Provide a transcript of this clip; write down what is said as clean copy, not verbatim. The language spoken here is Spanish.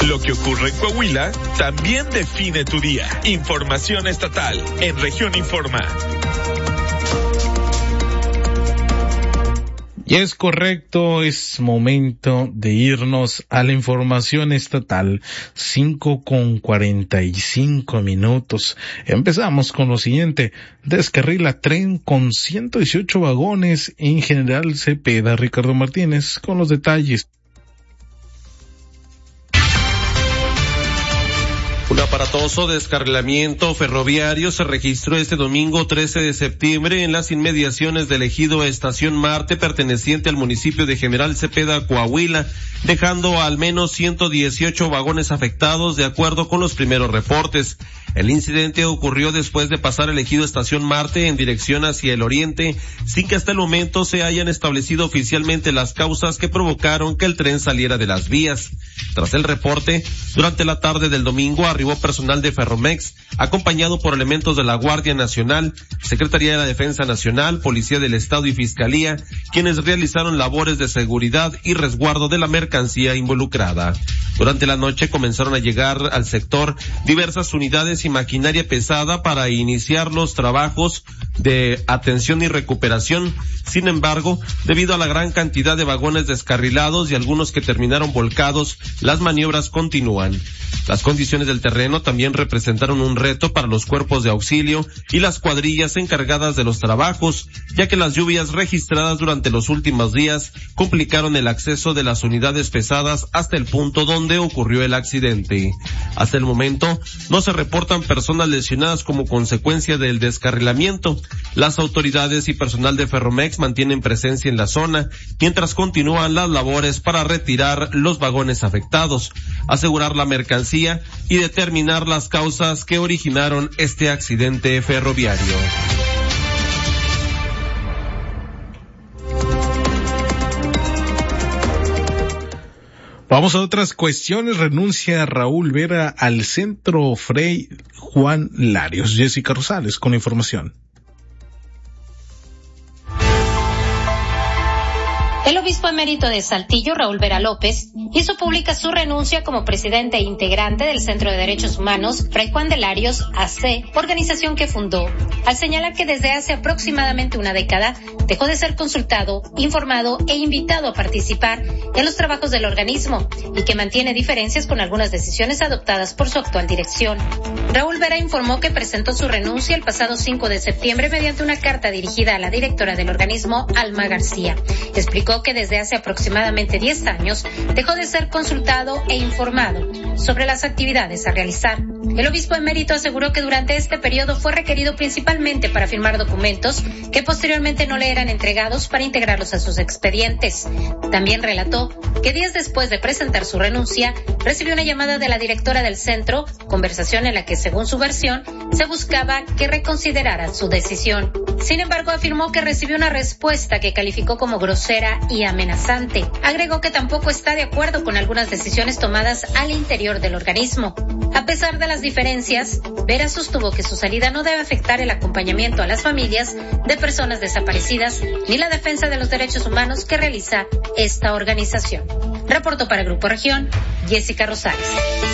Lo que ocurre en Coahuila también define tu día. Información estatal en Región Informa. Y es correcto, es momento de irnos a la información estatal. 5:45. Empezamos con lo siguiente. Descarrila tren con 118 vagones en General Cepeda. Ricardo Martínez con los detalles. Un aparatoso descarrilamiento ferroviario se registró este domingo 13 de septiembre en las inmediaciones del ejido Estación Marte perteneciente al municipio de General Cepeda, Coahuila, dejando al menos 118 vagones afectados de acuerdo con los primeros reportes. El incidente ocurrió después de pasar el ejido Estación Marte en dirección hacia el oriente, sin que hasta el momento se hayan establecido oficialmente las causas que provocaron que el tren saliera de las vías. Tras el reporte, durante la tarde del domingo arribó personal de Ferromex, acompañado por elementos de la Guardia Nacional, Secretaría de la Defensa Nacional, Policía del Estado y Fiscalía, quienes realizaron labores de seguridad y resguardo de la mercancía involucrada. Durante la noche comenzaron a llegar al sector diversas unidades y maquinaria pesada para iniciar los trabajos de atención y recuperación. Sin embargo, debido a la gran cantidad de vagones descarrilados y algunos que terminaron volcados, las maniobras continúan. Las condiciones del terreno también representaron un reto para los cuerpos de auxilio y las cuadrillas encargadas de los trabajos, ya que las lluvias registradas durante los últimos días complicaron el acceso de las unidades pesadas hasta el punto donde ocurrió el accidente. Hasta el momento no se reportan personas lesionadas como consecuencia del descarrilamiento. Las autoridades y personal de Ferromex mantienen presencia en la zona, mientras continúan las labores para retirar los vagones afectados, asegurar la mercancía y determinar las causas que originaron este accidente ferroviario. Vamos a otras cuestiones. Renuncia Raúl Vera al Centro Fray Juan Larios. Jessica Rosales con la información. El obispo emérito de Saltillo, Raúl Vera López, hizo pública su renuncia como presidente e integrante del Centro de Derechos Humanos Fray Juan de Larios, AC, organización que fundó, al señalar que desde hace aproximadamente una década dejó de ser consultado, informado e invitado a participar en los trabajos del organismo y que mantiene diferencias con algunas decisiones adoptadas por su actual dirección. Raúl Vera informó que presentó su renuncia el pasado 5 de septiembre mediante una carta dirigida a la directora del organismo, Alma García. Explicó que desde hace aproximadamente 10 años dejó de ser consultado e informado sobre las actividades a realizar. El obispo emérito aseguró que durante este periodo fue requerido principalmente para firmar documentos que posteriormente no le eran entregados para integrarlos a sus expedientes. También relató que días después de presentar su renuncia, recibió una llamada de la directora del centro, conversación en la que, según su versión, se buscaba que reconsiderara su decisión. Sin embargo, afirmó que recibió una respuesta que calificó como grosera y amenazante. Agregó que tampoco está de acuerdo con algunas decisiones tomadas al interior del organismo. A pesar de las diferencias, Vera sostuvo que su salida no debe afectar el acompañamiento a las familias de personas desaparecidas ni la defensa de los derechos humanos que realiza esta organización. Reportó para Grupo Región, Jessica Rosales.